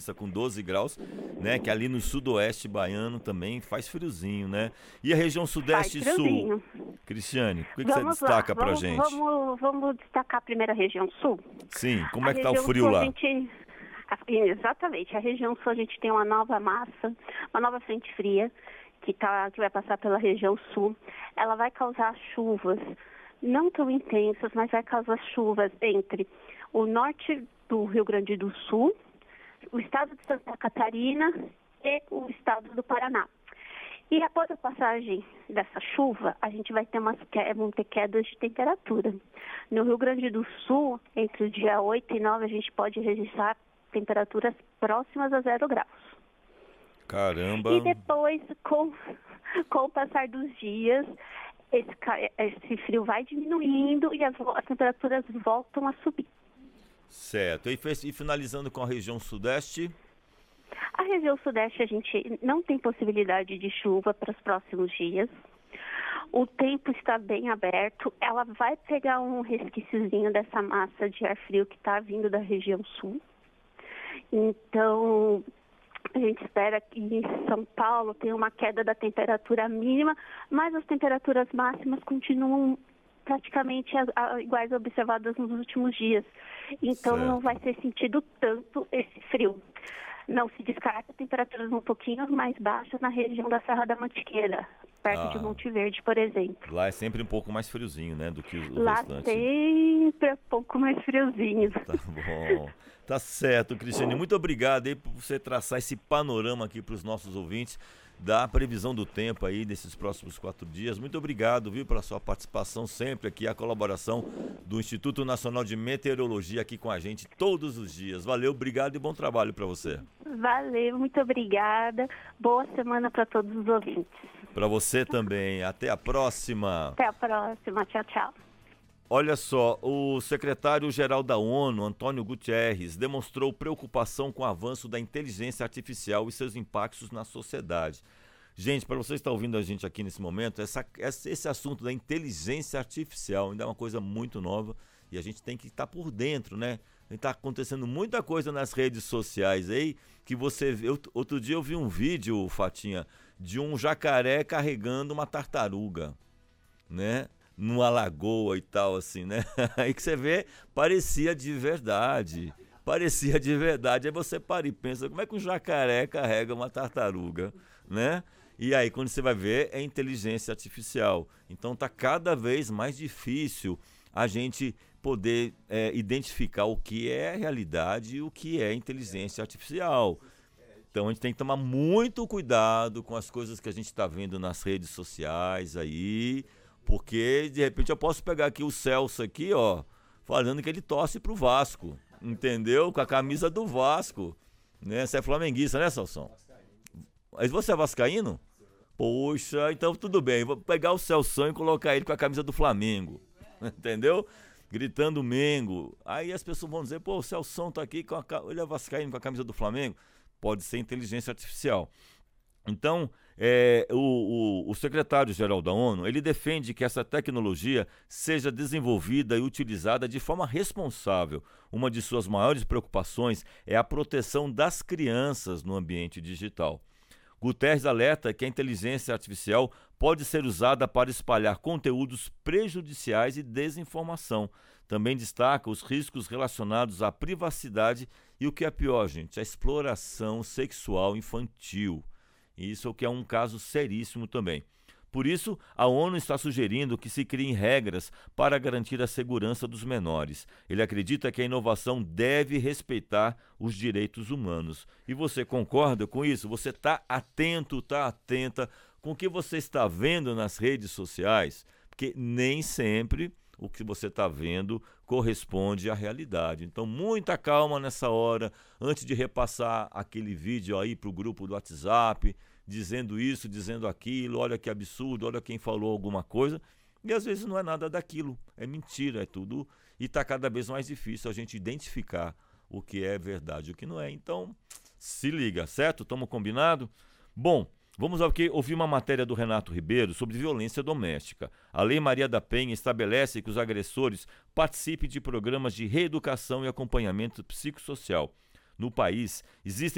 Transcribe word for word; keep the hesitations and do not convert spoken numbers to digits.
Paulista com doze graus, né? Que ali no sudoeste baiano também faz friozinho, né? E a região sudeste e sul? Cristiane, o que, que você destaca lá, pra vamos, gente? Vamos, vamos destacar primeiro a região sul? Sim, como a é que tá o frio sul, lá? A gente, exatamente, a região sul a gente tem uma nova massa, uma nova frente fria, que, tá, que vai passar pela região sul. Ela vai causar chuvas não tão intensas, mas vai causar chuvas entre o norte do Rio Grande do Sul, o estado de Santa Catarina e o estado do Paraná. E após a passagem dessa chuva, a gente vai ter, umas, vão ter quedas de temperatura. No Rio Grande do Sul, entre o dia oito e nove, a gente pode registrar temperaturas próximas a zero graus. Caramba! E depois, com, com o passar dos dias, esse, esse frio vai diminuindo e as, as temperaturas voltam a subir. Certo. E, e finalizando com a região sudeste? A região sudeste a gente não tem possibilidade de chuva para os próximos dias. O tempo está bem aberto. Ela vai pegar um resquíciozinho dessa massa de ar frio que está vindo da região sul. Então, a gente espera que em São Paulo tenha uma queda da temperatura mínima, mas as temperaturas máximas continuam praticamente as, as, iguais observadas nos últimos dias. Então, certo, não vai ser sentido tanto esse frio. Não se descarta temperaturas um pouquinho mais baixas na região da Serra da Mantiqueira, perto ah, de Monte Verde, por exemplo. Lá é sempre um pouco mais friozinho, né, do que o, o lá restante. Lá sempre é um pouco mais friozinho. Tá bom. Tá certo, Cristiane. Muito obrigado aí por você traçar esse panorama aqui para os nossos ouvintes da previsão do tempo aí desses próximos quatro dias. Muito obrigado, viu, pela sua participação sempre aqui, a colaboração do Instituto Nacional de Meteorologia aqui com a gente todos os dias. Valeu, obrigado e bom trabalho para você. Valeu, muito obrigada. Boa semana para todos os ouvintes. Para você também. Até a próxima. Até a próxima. Tchau, tchau. Olha só, o secretário-geral da ONU, Antônio Guterres, demonstrou preocupação com o avanço da inteligência artificial e seus impactos na sociedade. Gente, para você estar ouvindo a gente aqui nesse momento, essa, esse assunto da inteligência artificial ainda é uma coisa muito nova e a gente tem que estar por dentro, né? Está acontecendo muita coisa nas redes sociais aí que você... Eu, outro dia eu vi um vídeo, Fatinha, de um jacaré carregando uma tartaruga, né? Numa lagoa e tal, assim, né? Aí que você vê, parecia de verdade. Parecia de verdade. Aí você para e pensa, como é que um jacaré carrega uma tartaruga, né? E aí, quando você vai ver, é inteligência artificial. Então, tá cada vez mais difícil a gente poder é, identificar o que é realidade e o que é inteligência artificial. Então, a gente tem que tomar muito cuidado com as coisas que a gente está vendo nas redes sociais aí, porque, de repente, eu posso pegar aqui o Celso aqui, ó, falando que ele torce pro Vasco, entendeu? Com a camisa do Vasco, né? Você é flamenguista, né, Celso? Mas você é vascaíno? Poxa, então tudo bem, vou pegar o Celso e colocar ele com a camisa do Flamengo, entendeu? Gritando Mengo. Aí as pessoas vão dizer, pô, o Celso tá aqui, com a, ele é vascaíno com a camisa do Flamengo. Pode ser inteligência artificial. Então, é, o, o, o secretário-geral da ONU, ele defende que essa tecnologia seja desenvolvida e utilizada de forma responsável. Uma de suas maiores preocupações é a proteção das crianças no ambiente digital. Guterres alerta que a inteligência artificial pode ser usada para espalhar conteúdos prejudiciais e desinformação. Também destaca os riscos relacionados à privacidade e o que é pior, gente, a exploração sexual infantil. Isso é o que é um caso seríssimo também. Por isso, a ONU está sugerindo que se criem regras para garantir a segurança dos menores. Ele acredita que a inovação deve respeitar os direitos humanos. E você concorda com isso? Você está atento, está atenta com o que você está vendo nas redes sociais? Porque nem sempre o que você está vendo corresponde à realidade. Então, muita calma nessa hora, antes de repassar aquele vídeo aí para o grupo do WhatsApp, dizendo isso, dizendo aquilo, olha que absurdo, olha quem falou alguma coisa, e às vezes não é nada daquilo, é mentira, é tudo, e está cada vez mais difícil a gente identificar o que é verdade e o que não é. Então, se liga, certo? Estamos combinado? Bom, vamos ao que ouvir uma matéria do Renato Ribeiro sobre violência doméstica. A Lei Maria da Penha estabelece que os agressores participem de programas de reeducação e acompanhamento psicossocial. No país, existem